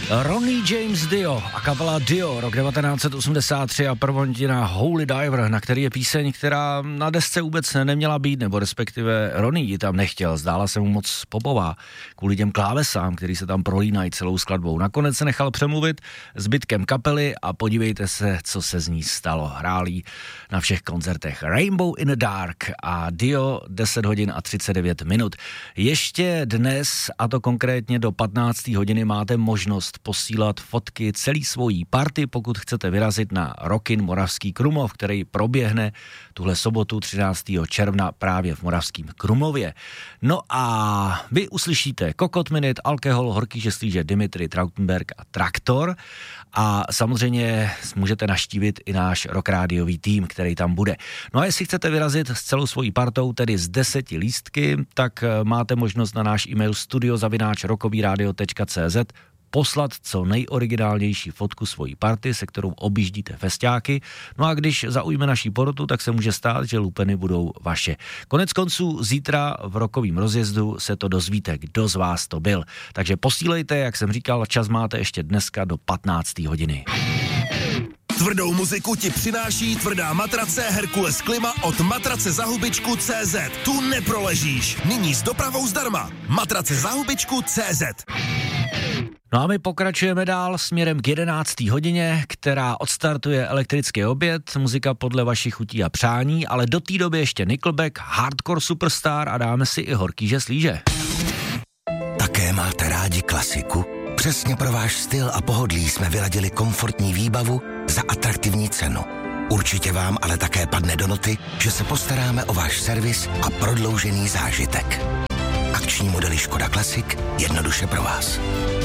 Ronnie James Dio a kapela Dio, rok 1983 a prvotina Holy Diver, na který je píseň, která na desce vůbec neměla být, nebo respektive Ronnie ji tam nechtěl, zdála se mu moc popová, kvůli těm klávesám, který se tam prolínají celou skladbou. Nakonec se nechal přemluvit zbytkem kapely a podívejte se, co se z ní stalo. Hráli na všech koncertech Rainbow in the Dark a Dio 10 hodin a 39 minut. Ještě dnes, a to konkrétně do 15. hodiny, máte možnost posílat fotky celý svojí party, pokud chcete vyrazit na Rockin Moravský Krumlov, který proběhne tuhle sobotu 13. června právě v Moravském Krumlově. No a vy uslyšíte Kokot Minute, Alkohol, Horký žeslíže, Dimitri, Trautenberg a Traktor a samozřejmě můžete navštívit i náš rockrádiový tým, který tam bude. No a jestli chcete vyrazit s celou svojí partou, tedy z 10 lístky, tak máte možnost na náš e-mail studio@rockovyradio.cz poslat co nejoriginálnější fotku svojí party, se kterou objíždíte festiáky. No a když zaujme naší porotu, tak se může stát, že lupeny budou vaše. Konec konců zítra v rokovým rozjezdu se to dozvíte, kdo z vás to byl. Takže posílejte, jak jsem říkal, čas máte ještě dneska do 15. hodiny. Tvrdou muziku ti přináší tvrdá matrace Herkules Klima od matracezahubičku.cz. Tu neproležíš. Nyní s dopravou zdarma. Matracezahubičku.cz. No a my pokračujeme dál směrem k 11. hodině, která odstartuje elektrický oběd, muzika podle vašich chutí a přání, ale do té doby ještě Nickelback, Hardcore Superstar a dáme si i Horký žeslíže. Také máte rádi klasiku? Přesně pro váš styl a pohodlí jsme vyladili komfortní výbavu za atraktivní cenu. Určitě vám ale také padne do noty, že se postaráme o váš servis a prodloužený zážitek. Akční modely Škoda Classic jednoduše pro vás.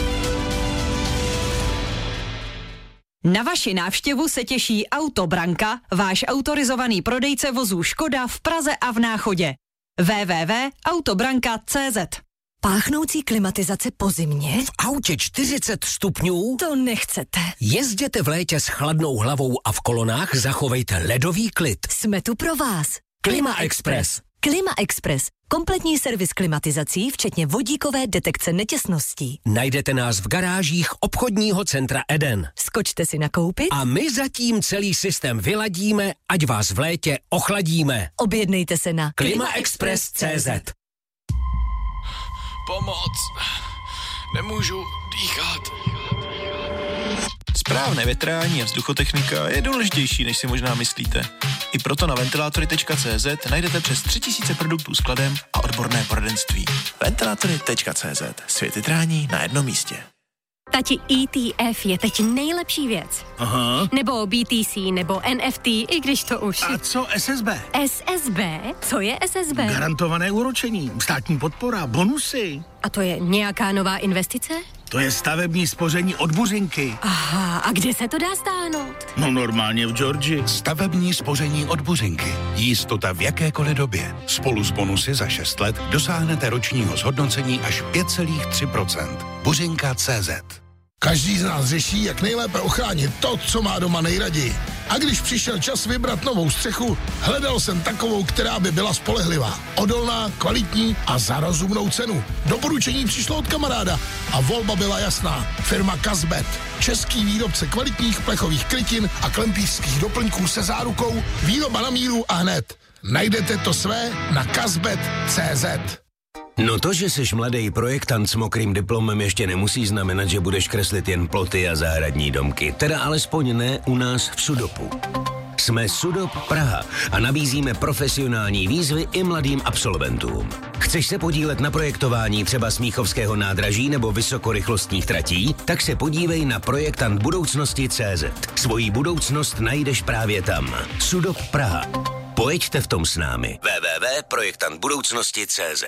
Na vaši návštěvu se těší Autobranka, váš autorizovaný prodejce vozů Škoda v Praze a v Náchodě. www.autobranka.cz. Páchnoucí klimatizace po zimě? V autě 40 stupňů? To nechcete. Jezděte v létě s chladnou hlavou a v kolonách zachovejte ledový klid. Jsme tu pro vás. Klima Express. Klima Express. Kompletní servis klimatizací, včetně vodíkové detekce netěsností. Najdete nás v garážích obchodního centra Eden. Skočte si nakoupit a my zatím celý systém vyladíme, ať vás v létě ochladíme. Objednejte se na klimaexpress.cz. Pomoc. Nemůžu dýchat. Správné větrání a vzduchotechnika je důležitější, než si možná myslíte. I proto na ventilátory.cz najdete přes 3000 produktů s kladem a odborné poradenství. Ventilátory.cz. Svět větrání na jednom místě. Tati, ETF je teď nejlepší věc. Aha. Nebo BTC, nebo NFT, i když to už... A co SSB? SSB? Co je SSB? Garantované úročení, státní podpora, bonusy. A to je nějaká nová investice? To je stavební spoření od Buřinky. Aha, a kde se to dá stáhnout? No normálně v Georgii. Stavební spoření od Buřinky. Jistota v jakékoliv době. Spolu s bonusy za 6 let dosáhnete ročního zhodnocení až 5,3%. Buřinka.cz. Každý z nás řeší, jak nejlépe ochránit to, co má doma nejraději. A když přišel čas vybrat novou střechu, hledal jsem takovou, která by byla spolehlivá, odolná, kvalitní a za rozumnou cenu. Doporučení přišlo od kamaráda a volba byla jasná. Firma Kazbet. Český výrobce kvalitních plechových krytin a klempířských doplňků se zárukou výroba na míru a hned. Najdete to své na kazbet.cz. No to, že jsi mladý projektant s mokrým diplomem, ještě nemusí znamenat, že budeš kreslit jen ploty a zahradní domky. Teda alespoň ne u nás v Sudopu. Jsme Sudop Praha a nabízíme profesionální výzvy i mladým absolventům. Chceš se podílet na projektování třeba Smíchovského nádraží nebo vysokorychlostních tratí? Tak se podívej na projektantbudoucnosti.cz. Svoji budoucnost najdeš právě tam. Sudop Praha. Pojeďte v tom s námi. www.projektantbudoucnosti.cz.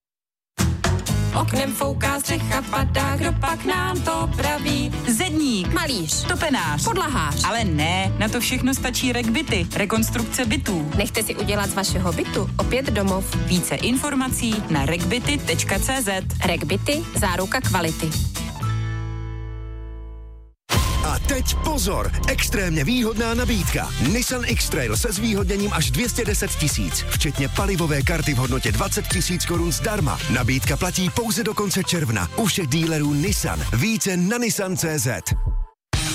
Oknem fouká střecha, padá, kdo pak nám to praví? Zedník, malíř, topenář, podlahář. Ale ne, na to všechno stačí REKbyty, rekonstrukce bytů. Nechte si udělat z vašeho bytu opět domov. Více informací na rekbyty.cz. REKbyty, záruka kvality. A teď pozor! Extrémně výhodná nabídka. Nissan X-Trail se zvýhodněním až 210 000, včetně palivové karty v hodnotě 20 000 korun zdarma. Nabídka platí pouze do konce června u všech dílerů Nissan. Více na Nissan.cz.